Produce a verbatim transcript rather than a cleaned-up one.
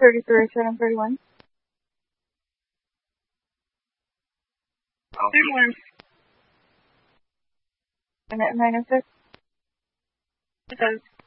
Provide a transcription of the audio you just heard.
thirty-three, seven thirty-one. thirty-one. And at nine oh six. It does.